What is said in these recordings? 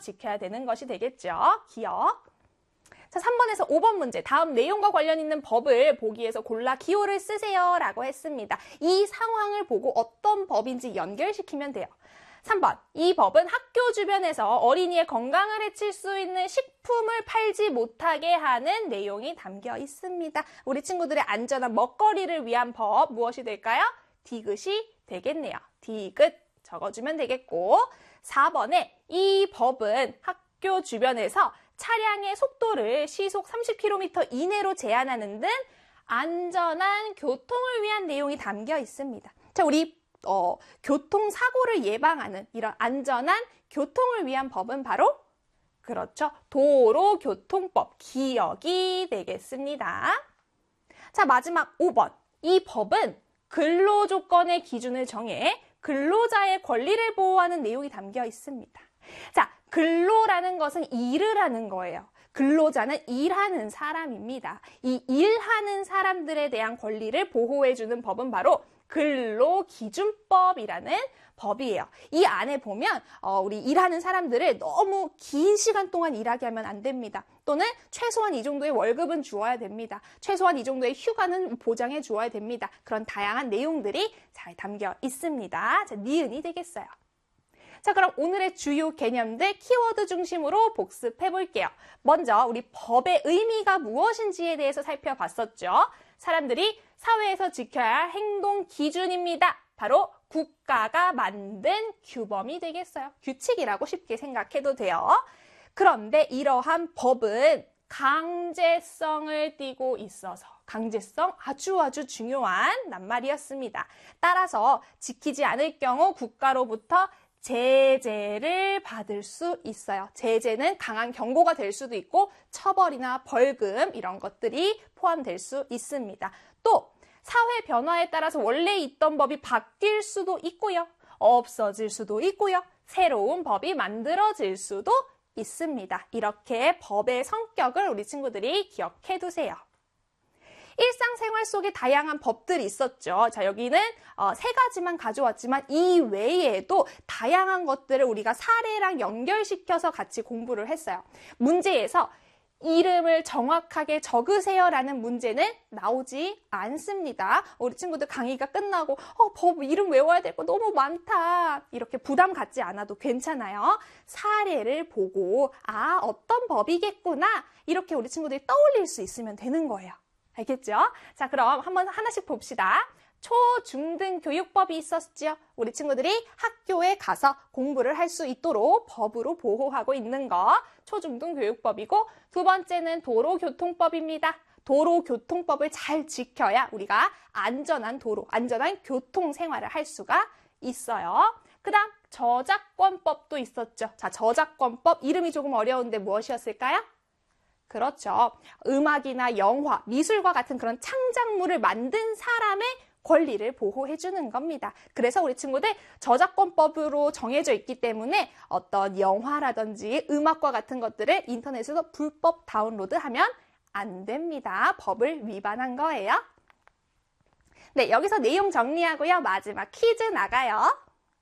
지켜야 되는 것이 되겠죠. 기억. 자, 3번에서 5번 문제. 다음 내용과 관련 있는 법을 보기에서 골라 기호를 쓰세요 라고 했습니다. 이 상황을 보고 어떤 법인지 연결시키면 돼요. 3번. 이 법은 학교 주변에서 어린이의 건강을 해칠 수 있는 식품을 팔지 못하게 하는 내용이 담겨 있습니다. 우리 친구들의 안전한 먹거리를 위한 법 무엇이 될까요? 디귿이 되겠네요. 디귿 적어주면 되겠고 4번에 이 법은 학교 주변에서 차량의 속도를 시속 30km 이내로 제한하는 등 안전한 교통을 위한 내용이 담겨 있습니다. 자, 우리 교통사고를 예방하는 이런 안전한 교통을 위한 법은 바로 그렇죠. 도로교통법 기억이 되겠습니다. 자, 마지막 5번. 이 법은 근로조건의 기준을 정해 근로자의 권리를 보호하는 내용이 담겨 있습니다. 자, 근로라는 것은 일을 하는 거예요. 근로자는 일하는 사람입니다. 이 일하는 사람들에 대한 권리를 보호해주는 법은 바로 근로기준법이라는 법이에요. 이 안에 보면 우리 일하는 사람들을 너무 긴 시간 동안 일하게 하면 안 됩니다. 또는 최소한 이 정도의 월급은 주어야 됩니다. 최소한 이 정도의 휴가는 보장해 주어야 됩니다. 그런 다양한 내용들이 잘 담겨 있습니다. 자, 니은이 되겠어요. 자, 그럼 오늘의 주요 개념들 키워드 중심으로 복습해 볼게요. 먼저 우리 법의 의미가 무엇인지에 대해서 살펴봤었죠. 사람들이 사회에서 지켜야 할 행동 기준입니다. 바로 국가가 만든 규범이 되겠어요. 규칙이라고 쉽게 생각해도 돼요. 그런데 이러한 법은 강제성을 띠고 있어서 강제성 아주 중요한 낱말이었습니다. 따라서 지키지 않을 경우 국가로부터 제재를 받을 수 있어요. 제재는 강한 경고가 될 수도 있고 처벌이나 벌금 이런 것들이 포함될 수 있습니다. 또 사회 변화에 따라서 원래 있던 법이 바뀔 수도 있고요. 없어질 수도 있고요. 새로운 법이 만들어질 수도 있습니다. 이렇게 법의 성격을 우리 친구들이 기억해 두세요. 일상생활 속에 다양한 법들이 있었죠. 자, 여기는 3가지만 가져왔지만 이 외에도 다양한 것들을 우리가 사례랑 연결시켜서 같이 공부를 했어요. 문제에서 이름을 정확하게 적으세요라는 문제는 나오지 않습니다. 우리 친구들 강의가 끝나고 법 이름 외워야 될 거 너무 많다. 이렇게 부담 갖지 않아도 괜찮아요. 사례를 보고 어떤 법이겠구나. 이렇게 우리 친구들이 떠올릴 수 있으면 되는 거예요. 알겠죠? 자, 그럼 한번 하나씩 봅시다. 초, 중, 등 교육법이 있었죠. 우리 친구들이 학교에 가서 공부를 할 수 있도록 법으로 보호하고 있는 거. 초, 중, 등 교육법이고 2번째는 도로교통법입니다. 도로교통법을 잘 지켜야 우리가 안전한 도로, 안전한 교통생활을 할 수가 있어요. 그 다음 저작권법도 있었죠. 자, 저작권법 이름이 조금 어려운데 무엇이었을까요? 그렇죠. 음악이나 영화, 미술과 같은 그런 창작물을 만든 사람의 권리를 보호해주는 겁니다. 그래서 우리 친구들 저작권법으로 정해져 있기 때문에 어떤 영화라든지 음악과 같은 것들을 인터넷에서 불법 다운로드하면 안 됩니다. 법을 위반한 거예요. 네, 여기서 내용 정리하고요. 마지막 퀴즈 나가요.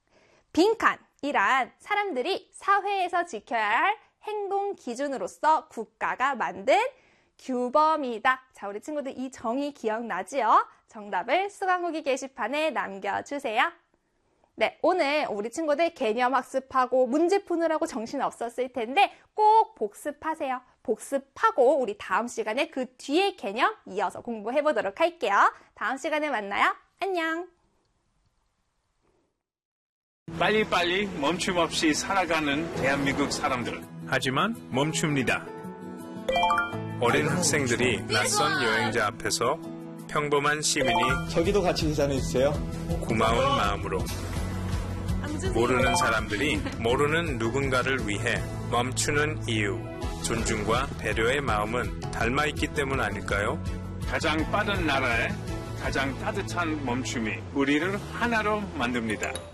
빈칸이란 사람들이 사회에서 지켜야 할 행동 기준으로서 국가가 만든 규범이다. 자, 우리 친구들 이 정의 기억나지요? 정답을 수강후기 게시판에 남겨주세요. 네, 오늘 우리 친구들 개념 학습하고 문제 푸느라고 정신 없었을 텐데 꼭 복습하세요. 복습하고 우리 다음 시간에 그 뒤에 개념 이어서 공부해 보도록 할게요. 다음 시간에 만나요. 안녕. 빨리빨리 멈춤 없이 살아가는 대한민국 사람들. 하지만 멈춥니다. 어린 학생들이 낯선 여행자 앞에서 평범한 시민이 저기도 같이 계산해주세요. 고마운 마음으로 모르는 사람들이 모르는 누군가를 위해 멈추는 이유, 존중과 배려의 마음은 닮아있기 때문 아닐까요? 가장 빠른 나라에 가장 따뜻한 멈춤이 우리를 하나로 만듭니다.